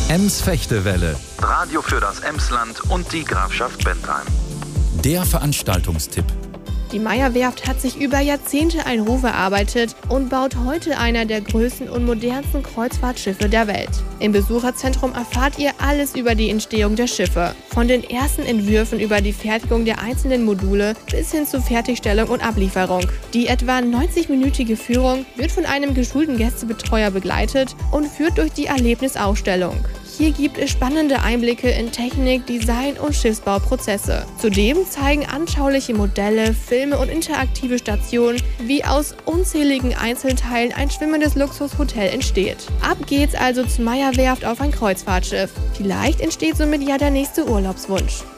Ems-Fechtewelle, Radio für das Emsland und die Grafschaft Bentheim. der Veranstaltungstipp. Die Meyer-Werft hat sich über Jahrzehnte einen Ruf erarbeitet und baut heute einer der größten und modernsten Kreuzfahrtschiffe der Welt. Im Besucherzentrum erfahrt ihr alles über die Entstehung der Schiffe. Von den ersten Entwürfen über die Fertigung der einzelnen Module bis hin zur Fertigstellung und Ablieferung. Die etwa 90-minütige Führung wird von einem geschulten Gästebetreuer begleitet und führt durch die Erlebnisausstellung. Hier gibt es spannende Einblicke in Technik, Design und Schiffsbauprozesse. Zudem zeigen anschauliche Modelle, Filme und interaktive Stationen, wie aus unzähligen Einzelteilen ein schwimmendes Luxushotel entsteht. Ab geht's also zur Meyer-Werft auf ein Kreuzfahrtschiff. Vielleicht entsteht somit ja der nächste Urlaubswunsch.